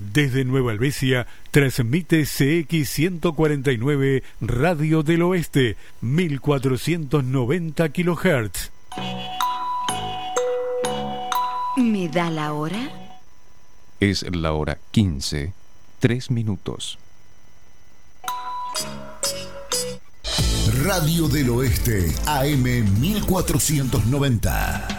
Desde Nueva Helvecia transmite CX149 Radio del Oeste, 1490 kHz. ¿Me da la hora? Es la hora 15, 3 minutos. Radio del Oeste, AM 1490.